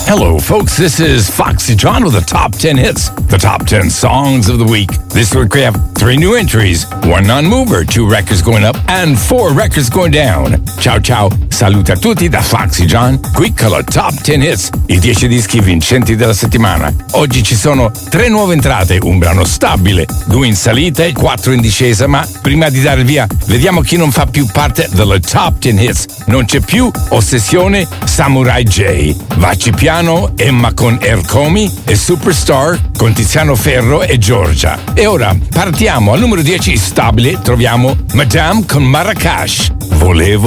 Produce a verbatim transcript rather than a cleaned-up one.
Hello, folks. This is Foxy John with the top ten hits, the top ten songs of the week. This week we have three new entries, one non-mover, two records going up, and four records going down. Ciao ciao, saluta a tutti da Foxy John, qui con la top ten hits, i dieci dischi vincenti della settimana. Oggi ci sono tre nuove entrate, un brano stabile, due in salita e quattro in discesa, ma prima di dare il via, vediamo chi non fa più parte della top ten hits. Non c'è più Ossessione, Samurai J, Vacci Piano, Emma con Ercomi e Superstar con Tiziano Ferro e Giorgia. E ora partiamo al numero dieci stabile, troviamo Madame con Marracash. Volevo